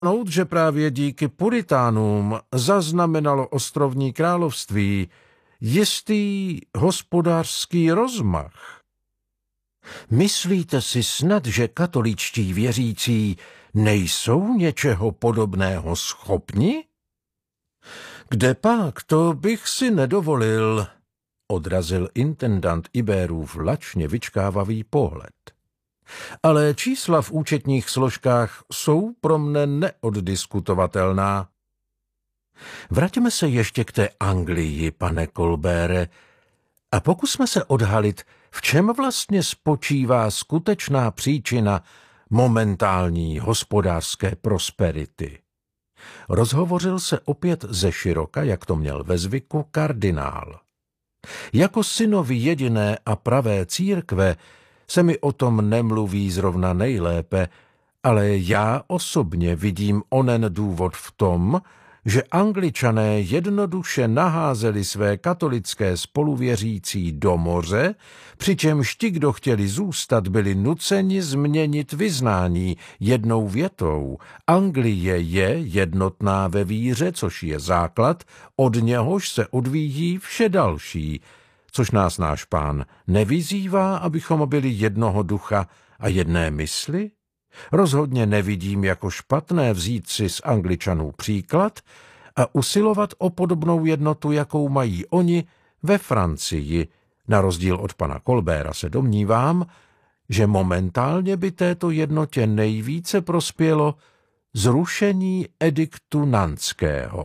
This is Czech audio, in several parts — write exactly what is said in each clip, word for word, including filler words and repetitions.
Nout, že právě díky puritánům zaznamenalo ostrovní království jistý hospodářský rozmach. Myslíte si snad, že katoličtí věřící nejsou něčeho podobného schopni? Kdepak, to bych si nedovolil, odrazil intendant Iberův lačně vyčkávavý pohled. Ale čísla v účetních složkách jsou pro mne neoddiskutovatelná. Vraťme se ještě k té Anglii, pane Colbére, a pokusme se odhalit, v čem vlastně spočívá skutečná příčina momentální hospodářské prosperity. Rozhovořil se opět ze široka, jak to měl ve zvyku, kardinál. Jako synovi jediné a pravé církve se mi o tom nemluví zrovna nejlépe, ale já osobně vidím onen důvod v tom, že Angličané jednoduše naházeli své katolické spoluvěřící do moře, přičemž ti, kdo chtěli zůstat, byli nuceni změnit vyznání jednou větou. Anglie je jednotná ve víře, což je základ, od něhož se odvíjí vše další, což nás náš pán nevyzývá, abychom byli jednoho ducha a jedné mysli? Rozhodně nevidím jako špatné vzít si z Angličanů příklad a usilovat o podobnou jednotu, jakou mají oni ve Francii. Na rozdíl od pana Colbéra se domnívám, že momentálně by této jednotě nejvíce prospělo zrušení ediktu Nantského.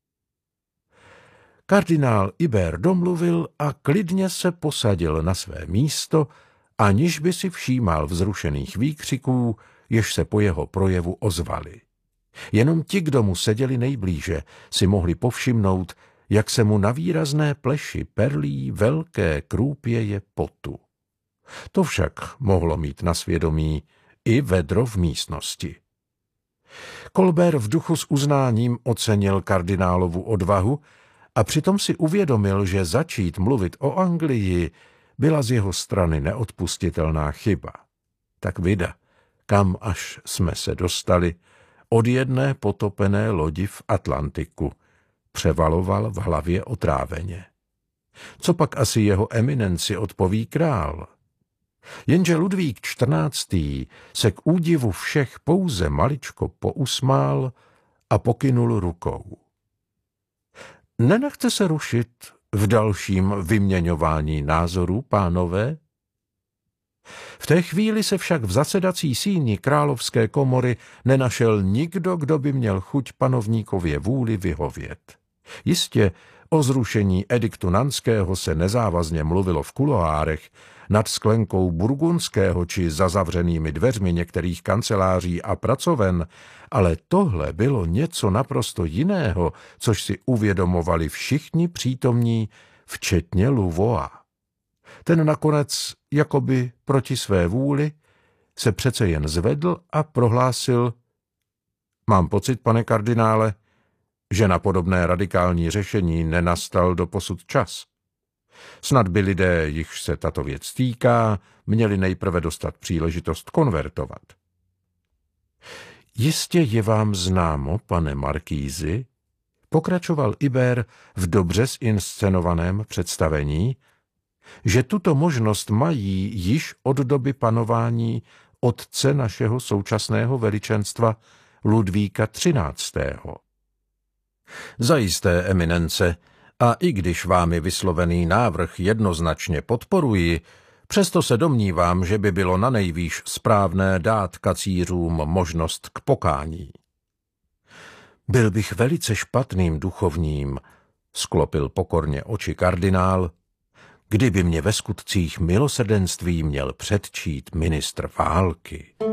Kardinál Ibert domluvil a klidně se posadil na své místo, aniž by si všímal vzrušených výkřiků, jež se po jeho projevu ozvali. Jenom ti, kdo mu seděli nejblíže, si mohli povšimnout, jak se mu na výrazné pleši perlí velké krůpěje potu. To však mohlo mít na svědomí i vedro v místnosti. Colbert v duchu s uznáním ocenil kardinálovu odvahu a přitom si uvědomil, že začít mluvit o Anglii byla z jeho strany neodpustitelná chyba. Tak vida, kam až jsme se dostali, od jedné potopené lodi v Atlantiku, převaloval v hlavě otráveně. Co pak asi jeho eminenci odpoví král? Jenže Ludvík čtrnáctý se k údivu všech pouze maličko pousmál a pokynul rukou. Nenechte se rušit v dalším vyměňování názorů, pánové? V té chvíli se však v zasedací síni královské komory nenašel nikdo, kdo by měl chuť panovníkově vůli vyhovět. Jistě o zrušení ediktu Nantského se nezávazně mluvilo v kuloárech, nad sklenkou burgundského či za zavřenými dveřmi některých kanceláří a pracoven, ale tohle bylo něco naprosto jiného, což si uvědomovali všichni přítomní, včetně Louvois. Ten nakonec, jakoby proti své vůli, se přece jen zvedl a prohlásil: Mám pocit, pane kardinále, že na podobné radikální řešení nenastal doposud čas. Snad by lidé, jichž se tato věc týká, měli nejprve dostat příležitost konvertovat. Jistě je vám známo, pane markýzi, pokračoval Ibert v dobře zinscenovaném představení, že tuto možnost mají již od doby panování otce našeho současného veličenstva Ludvíka třináctého. Zajisté, eminence, a i když vámi vyslovený návrh jednoznačně podporuji, přesto se domnívám, že by bylo nanejvýš správné dát kacířům možnost k pokání. Byl bych velice špatným duchovním, sklopil pokorně oči kardinál, kdyby mě ve skutcích milosrdenství měl předčít ministr války.